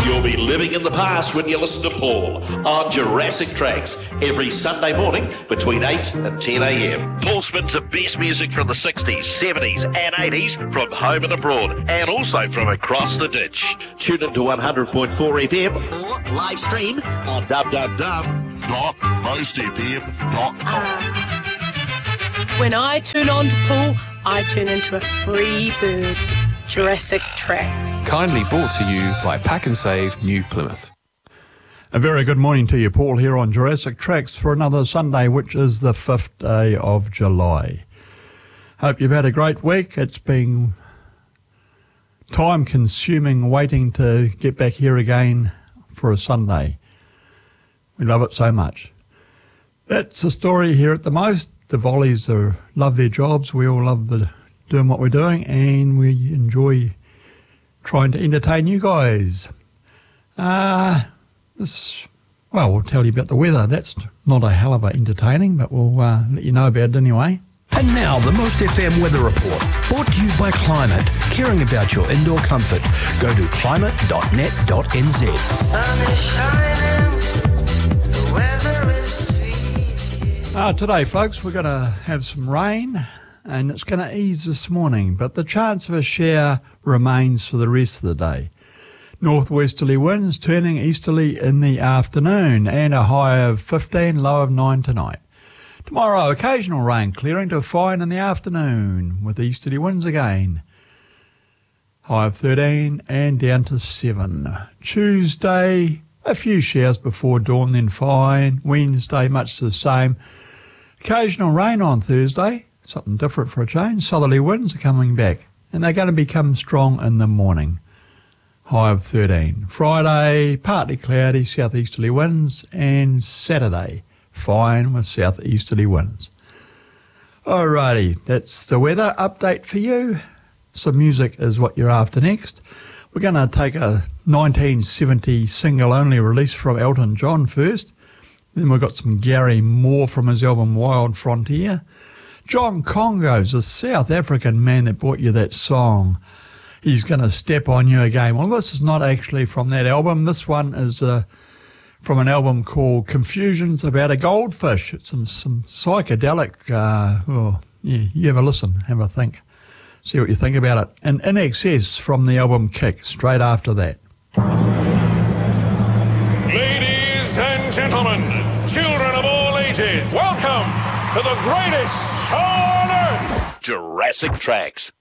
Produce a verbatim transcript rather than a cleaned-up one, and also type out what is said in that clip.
You'll be living in the past when you listen to Paul on Jurassic Tracks every Sunday morning between eight and ten a.m. Paul spins the best music from the sixties, seventies and eighties from home and abroad, and also from across the ditch. Tune into one hundred point four F M or live stream on w w w dot most f m dot com. When I tune on to Paul, I turn into a free bird. Jurassic Track. Kindly brought to you by Pack and Save New Plymouth. A very good morning to you, Paul, here on Jurassic Tracks for another Sunday, which is the fifth day of July. Hope you've had a great week. It's been time-consuming waiting to get back here again for a Sunday. We love it so much. That's the story here at the most. The Volleys are, love their jobs. We all love the doing what we're doing, and we enjoy trying to entertain you guys. Uh, this, well, we'll tell you about the weather. That's not a hell of a entertaining, but we'll uh, let you know about it anyway. And now, the Most F M Weather Report, brought to you by Climate, caring about your indoor comfort. Go to climate dot net dot n z. Sun is shining, the weather is sweet. Uh, today, folks, we're going to have some rain, and it's going to ease this morning, but the chance of a shower remains for the rest of the day. Northwesterly winds turning easterly in the afternoon, and a high of fifteen, low of nine tonight. Tomorrow, occasional rain clearing to fine in the afternoon, with easterly winds again. High of thirteen and down to seven. Tuesday, a few showers before dawn, then fine. Wednesday, much the same. Occasional rain on Thursday. Something different for a change. Southerly winds are coming back, and they're going to become strong in the morning. High of thirteen. Friday, partly cloudy, southeasterly winds, and Saturday, fine with southeasterly winds. Alrighty, that's the weather update for you. Some music is what you're after next. We're going to take a nineteen seventy single-only release from Elton John first. Then we've got some Gary Moore from his album Wild Frontier. John Congo's a South African man that brought you that song. He's going to step on you again. Well, this is not actually from that album. This one is uh, from an album called Confusions about a Goldfish. It's some, some psychedelic. Uh, oh, yeah, you have a listen, have a think. See what you think about it. And In Excess from the album Kick, straight after that. Ladies and gentlemen, children of all ages, welcome to the greatest show on earth! Jurassic Tracks.